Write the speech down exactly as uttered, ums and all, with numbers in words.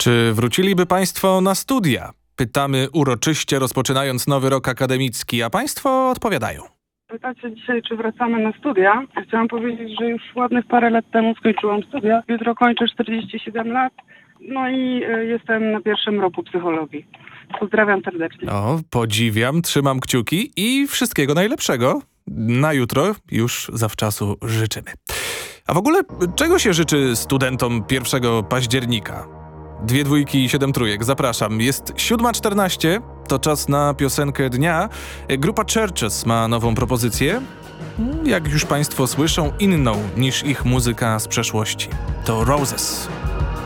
Czy wróciliby Państwo na studia? Pytamy uroczyście, rozpoczynając nowy rok akademicki, a Państwo odpowiadają. Pytacie dzisiaj, czy wracamy na studia. Chciałam powiedzieć, że już ładnych parę lat temu skończyłam studia. Jutro kończę czterdzieści siedem lat. No i y, jestem na pierwszym roku psychologii. Pozdrawiam serdecznie. O, podziwiam, trzymam kciuki i wszystkiego najlepszego. Na jutro już zawczasu życzymy. A w ogóle czego się życzy studentom pierwszego października? Dwie dwójki i siedem trójek, zapraszam. Jest siódma czternaście, to czas na piosenkę dnia. Grupa Churches ma nową propozycję. Jak już Państwo słyszą, inną niż ich muzyka z przeszłości. To Roses.